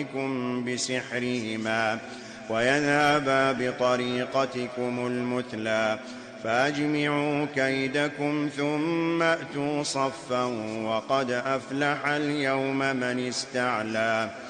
بسحرهما ويذهبا بطريقتكم المثلى فأجمعوا كيدكم ثم أتوا صفا وقد أفلح اليوم من استعلى